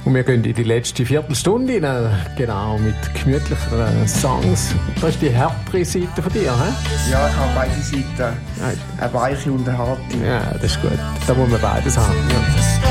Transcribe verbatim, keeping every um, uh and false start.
Und wir gehen in die letzte Viertelstunde rein, genau, mit gemütlicheren Songs. Das ist die härtere Seite von dir, hä? Ja, ich habe beide Seiten. Eine weiche und eine harte. Ja, das ist gut. Da muss man beides haben. Ja.